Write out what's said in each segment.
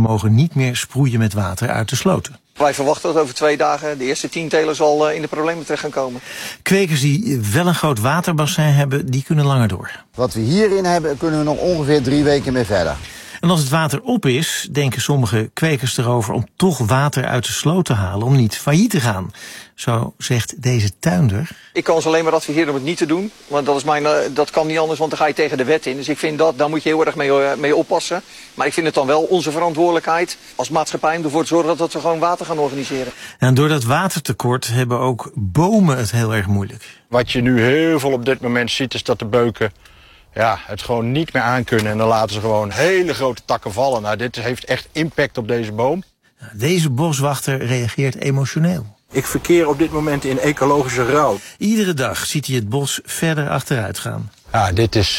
mogen niet meer sproeien met water uit de sloten. Wij verwachten dat over 2 dagen de eerste 10 telers al in de problemen terecht gaan komen. Kwekers die wel een groot waterbassin hebben, die kunnen langer door. Wat we hierin hebben, kunnen we nog ongeveer 3 weken mee verder. En als het water op is, denken sommige kwekers erover om toch water uit de sloot te halen om niet failliet te gaan. Zo zegt deze tuinder. Ik kan ze alleen maar adviseren om het niet te doen. Want dat kan niet anders, want dan ga je tegen de wet in. Dus ik vind daar moet je heel erg mee oppassen. Maar ik vind het dan wel onze verantwoordelijkheid als maatschappij om ervoor te zorgen dat we gewoon water gaan organiseren. En door dat watertekort hebben ook bomen het heel erg moeilijk. Wat je nu heel veel op dit moment ziet is dat de beuken het gewoon niet meer aankunnen. En dan laten ze gewoon hele grote takken vallen. Nou, dit heeft echt impact op deze boom. Deze boswachter reageert emotioneel. Ik verkeer op dit moment in ecologische rouw. Iedere dag ziet hij het bos verder achteruit gaan. Ja, dit is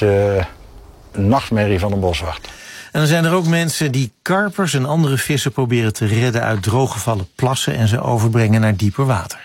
een nachtmerrie van een boswachter. En dan zijn er ook mensen die karpers en andere vissen proberen te redden uit drooggevallen plassen en ze overbrengen naar dieper water.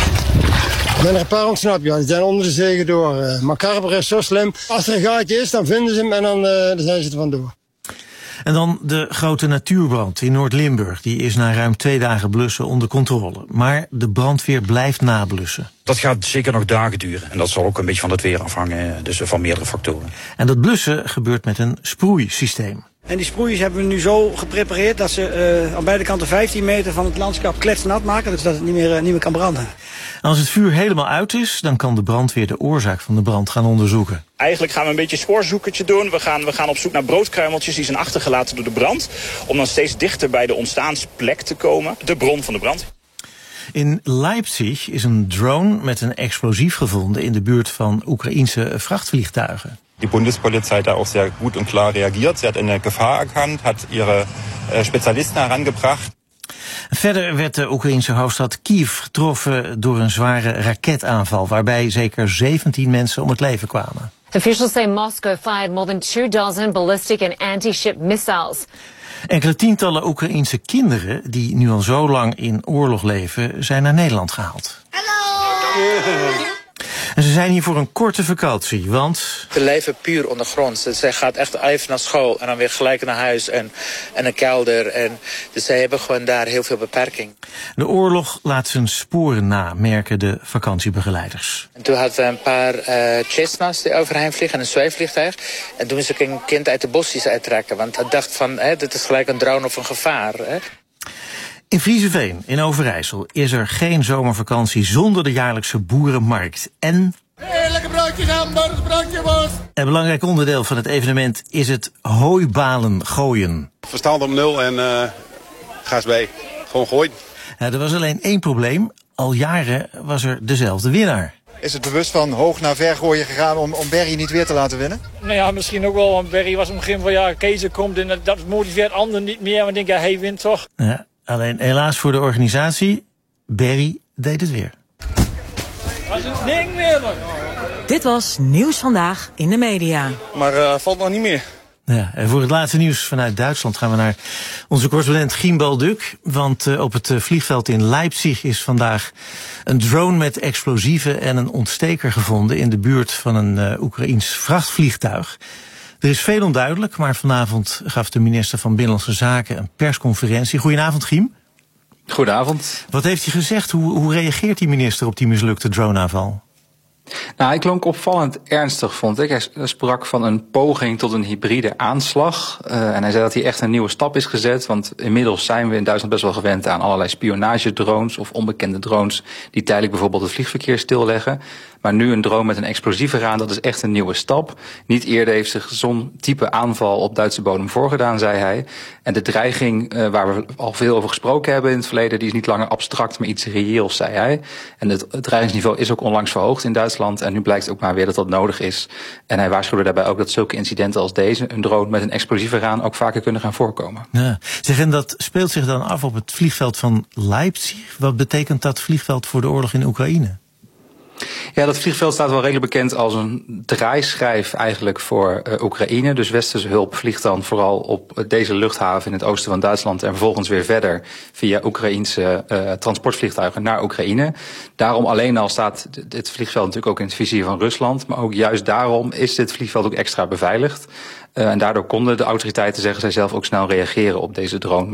Er zijn er een paar ontsnapt, ja. Die zijn onder de zegen door. Maar karper is zo slim. Als er een gaatje is, dan vinden ze hem en dan zijn ze er vandoor. En dan de grote natuurbrand in Noord-Limburg. Die is na ruim 2 dagen blussen onder controle. Maar de brandweer blijft nablussen. Dat gaat zeker nog dagen duren. En dat zal ook een beetje van het weer afhangen, dus van meerdere factoren. En dat blussen gebeurt met een sproeisysteem. En die sproeiers hebben we nu zo geprepareerd dat ze aan beide kanten 15 meter van het landschap kletsnat maken. Dus dat het niet meer kan branden. En als het vuur helemaal uit is, dan kan de brandweer de oorzaak van de brand gaan onderzoeken. Eigenlijk gaan we een beetje spoorzoekertje doen. We gaan op zoek naar broodkruimeltjes die zijn achtergelaten door de brand. Om dan steeds dichter bij de ontstaansplek te komen. De bron van de brand. In Leipzig is een drone met een explosief gevonden in de buurt van Oekraïense vrachtvliegtuigen. Die Bundespolizei hat da auch sehr gut und klar reagiert. Sie hat eine Gefahr erkannt, hat ihre Spezialisten herangebracht. Verder werd de Oekraïense hoofdstad Kiev getroffen door een zware raketaanval, waarbij zeker 17 mensen om het leven kwamen. Officials say Moscow fired more than 24 ballistic and anti-ship missiles. Enkele tientallen Oekraïense kinderen die nu al zo lang in oorlog leven, zijn naar Nederland gehaald. Hallo! En ze zijn hier voor een korte vakantie, want ze leven puur ondergronds. Zij gaat echt even naar school en dan weer gelijk naar huis en een kelder. Dus zij hebben gewoon daar heel veel beperking. De oorlog laat zijn sporen na, merken de vakantiebegeleiders. En toen hadden we een paar Cessna's die overheen vliegen en een zweefvliegtuig. En toen moest ik een kind uit de bosjes uittrekken. Want hij dacht van, dit is gelijk een drone of een gevaar. Hè. In Vriezeveen, in Overijssel, is er geen zomervakantie zonder de jaarlijkse boerenmarkt. En heerlijke broodjes, hamburgers, broodje worst. Een belangrijk onderdeel van het evenement is het hooibalen gooien. Verstand op 0 en ga eens bij. Gewoon gooien. Er was alleen 1 probleem. Al jaren was er dezelfde winnaar. Is het bewust van hoog naar ver gooien gegaan om Berry niet weer te laten winnen? Nou ja, misschien ook wel, want Berry was op het begin van Keizer komt en dat motiveert anderen niet meer. Want ik denk, hij wint toch. Ja, alleen helaas voor de organisatie, Berry deed het weer. Was het ding weer? Dit was Nieuws Vandaag in de media. Maar valt nog niet meer. Ja, en voor het laatste nieuws vanuit Duitsland gaan we naar onze correspondent Gimbal Duk. Want op het vliegveld in Leipzig is vandaag een drone met explosieven en een ontsteker gevonden in de buurt van een Oekraïens vrachtvliegtuig. Er is veel onduidelijk, maar vanavond gaf de minister van Binnenlandse Zaken een persconferentie. Goedenavond, Giem. Goedenavond. Wat heeft hij gezegd? Hoe reageert die minister op die mislukte droneaanval? Nou, hij klonk opvallend ernstig, vond ik. Hij sprak van een poging tot een hybride aanslag. En hij zei dat hij echt een nieuwe stap is gezet. Want inmiddels zijn we in Duitsland best wel gewend aan allerlei spionagedrones of onbekende drones die tijdelijk bijvoorbeeld het vliegverkeer stilleggen. Maar nu een drone met een explosief eraan, dat is echt een nieuwe stap. Niet eerder heeft zich zo'n type aanval op Duitse bodem voorgedaan, zei hij. En de dreiging waar we al veel over gesproken hebben in het verleden, die is niet langer abstract, maar iets reëels, zei hij. En het dreigingsniveau is ook onlangs verhoogd in Duitsland. En nu blijkt ook maar weer dat dat nodig is. En hij waarschuwde daarbij ook dat zulke incidenten als deze, een drone met een explosief eraan, ook vaker kunnen gaan voorkomen. Ja. Zeg, en dat speelt zich dan af op het vliegveld van Leipzig. Wat betekent dat vliegveld voor de oorlog in Oekraïne? Ja, dat vliegveld staat wel redelijk bekend als een draaischijf eigenlijk voor Oekraïne. Dus westerse hulp vliegt dan vooral op deze luchthaven in het oosten van Duitsland en vervolgens weer verder via Oekraïense transportvliegtuigen naar Oekraïne. Daarom alleen al staat dit vliegveld natuurlijk ook in het vizier van Rusland. Maar ook juist daarom is dit vliegveld ook extra beveiligd. En daardoor konden de autoriteiten, zeggen zij zelf, ook snel reageren op deze drone